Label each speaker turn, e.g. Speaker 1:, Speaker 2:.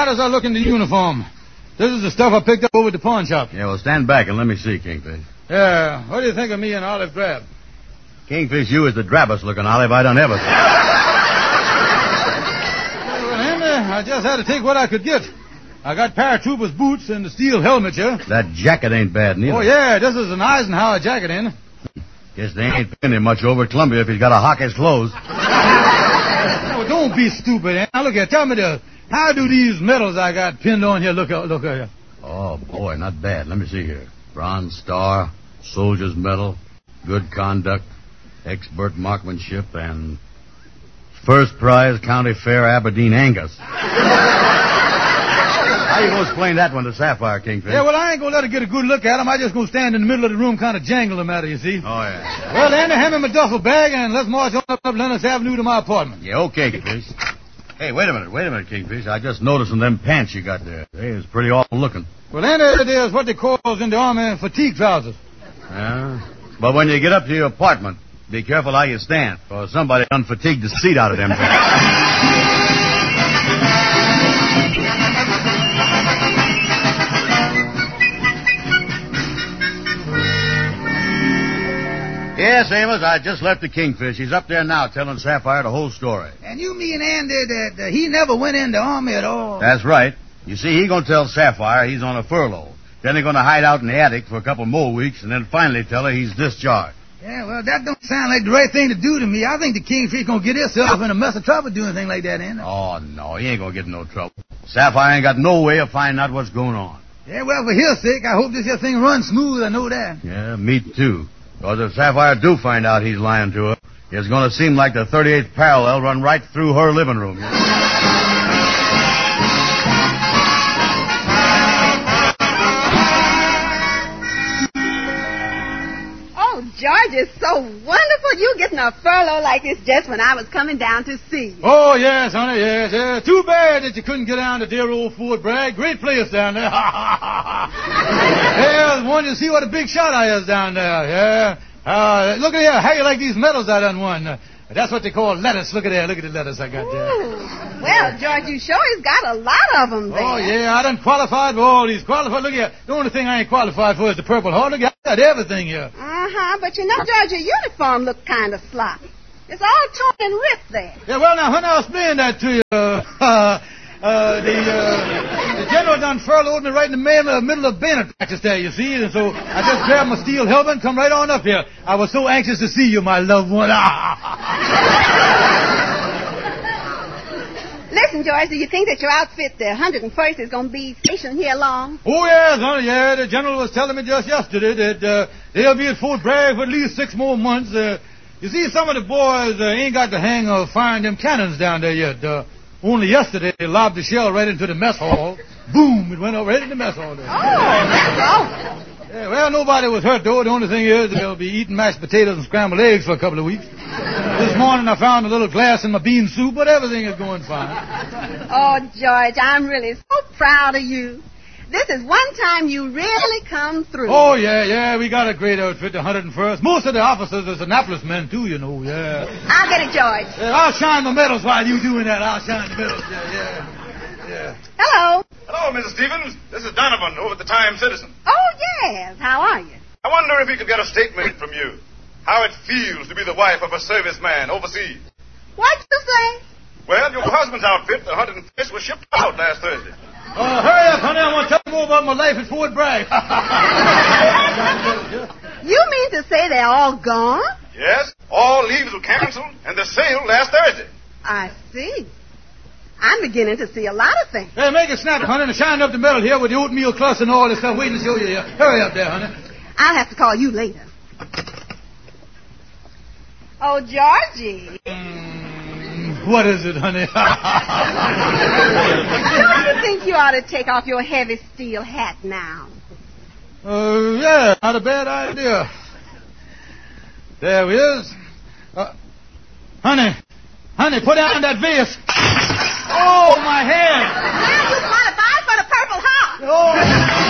Speaker 1: does I look in the uniform? This is the stuff I picked up over at the pawn shop.
Speaker 2: Yeah, well, stand back and let me see, Kingfish.
Speaker 1: Yeah, what do you think of me and Olive Drab?
Speaker 2: Kingfish, you is the drabbest-looking olive I done ever seen.
Speaker 1: Well, Henry, I just had to take what I could get. I got paratrooper's boots and the steel helmet here.
Speaker 2: That jacket ain't bad, neither.
Speaker 1: Oh, yeah, this is an Eisenhower jacket, ain't it?
Speaker 2: Guess they ain't paying him much over at Columbia if he's got to hock his clothes.
Speaker 1: Oh, don't be stupid, eh? Now, look here, tell me this. How do these medals I got pinned on here look here?
Speaker 2: Oh, boy, not bad. Let me see here. Bronze Star, Soldier's Medal, Good Conduct, Expert Marksmanship, and First Prize County Fair Aberdeen Angus. How you going to explain that one to Sapphire, Kingfish?
Speaker 1: Yeah, well, I ain't going to let her get a good look at him. I just going to stand in the middle of the room kind of jangle him at her, you see.
Speaker 2: Oh, yeah.
Speaker 1: Well, Andy, hand me my duffel bag and let's march on up Lennox Avenue to my apartment.
Speaker 2: Yeah, okay, Kingfish. Hey, wait a minute, Kingfish. I just noticed in them pants you got there. They is pretty awful looking.
Speaker 1: Well, Andy, it is what they call in the Army fatigue trousers.
Speaker 2: Yeah? But when you get up to your apartment, be careful how you stand, or somebody done fatigued the seat out of them pants. Yes, Amos, I just left the Kingfish. He's up there now telling Sapphire the whole story.
Speaker 3: And you mean, Andy, that he never went in the Army at all?
Speaker 2: That's right. You see, he going to tell Sapphire he's on a furlough. Then he's going to hide out in the attic for a couple more weeks and then finally tell her he's discharged.
Speaker 3: Yeah, well, that don't sound like the right thing to do to me. I think the Kingfish going to get himself in a mess of trouble doing anything like that, Andy.
Speaker 2: Oh, no, he ain't going to get in no trouble. Sapphire ain't got no way of finding out what's going on.
Speaker 3: Yeah, well, for his sake, I hope this here thing runs smooth. I know that.
Speaker 2: Yeah, me too. Because if Sapphire do find out he's lying to her, it's going to seem like the 38th parallel run right through her living room.
Speaker 4: Oh, George is so wonderful. You getting a furlough like this just when I was coming down to see you.
Speaker 1: Oh, yes, honey, yes. Too bad that you couldn't get down to dear old Fort Bragg. Great place down there. Yeah, I was wanting to see what a big shot I is down there, yeah. Look at here. How you like these medals I done won? That's what they call lettuce. Look at there. Look at the lettuce I got there.
Speaker 4: Ooh. Well, George, you sure has got a lot of them there.
Speaker 1: Oh, yeah, I done qualified for all these. Look here. The only thing I ain't qualified for is the Purple Heart. Look, I got everything here.
Speaker 4: Uh-huh, but you know, George, your uniform look kind of sloppy. It's all torn and ripped there.
Speaker 1: Yeah, well, now, when I'll explain that to you, the general done furloughed me right in the middle of bayonet practice there, you see, and so I just grabbed my steel helmet and come right on up here. I was so anxious to see you, my loved one.
Speaker 4: Listen, George, do you think that your outfit, the 101st, is going to be stationed here long?
Speaker 1: Oh, yes, honey, yeah. The general was telling me just yesterday that they'll be at Fort Bragg for at least 6 more months. You see, some of the boys ain't got the hang of firing them cannons down there yet. Only yesterday they lobbed a shell right into the mess hall. Boom! It went over right in the mess hall there.
Speaker 4: Oh, that's awful.
Speaker 1: Yeah, well, nobody was hurt, though. The only thing is they'll be eating mashed potatoes and scrambled eggs for a couple of weeks. This morning I found a little glass in my bean soup, but everything is going fine.
Speaker 4: Oh, George, I'm really so proud of you. This is one time you really come through.
Speaker 1: Oh, yeah, we got a great outfit, the 101st. Most of the officers are Annapolis men, too, you know, yeah.
Speaker 4: I'll get it, George.
Speaker 1: Yeah, I'll shine the medals while you doing that. I'll shine the medals, yeah.
Speaker 4: Hello.
Speaker 5: Hello, Mrs. Stevens. This is Donovan over at the Times-Citizen.
Speaker 4: Oh, yes. How are you?
Speaker 5: I wonder if we could get a statement from you. How it feels to be the wife of a serviceman overseas.
Speaker 4: What'd you say?
Speaker 5: Well, your husband's outfit, the 101st, was shipped out last Thursday.
Speaker 1: Hurry up, honey. I want to tell you more about my life at Fort Bragg.
Speaker 4: You mean to say they're all gone?
Speaker 5: Yes, all leaves were canceled, and the sale last Thursday.
Speaker 4: I see. I'm beginning to see a lot of things.
Speaker 1: Hey, make it snap, honey, and shine up the medal here with the oatmeal crust and all this stuff. Waiting to show you here. Hurry up there, honey.
Speaker 4: I'll have to call you later. Oh, Georgie.
Speaker 1: What is it, honey?
Speaker 4: Don't you think you ought to take off your heavy steel hat now?
Speaker 1: Yeah, not a bad idea. There he is. Honey, put down that vest. Oh, my head.
Speaker 4: Now you qualified for the Purple Heart.
Speaker 1: Oh.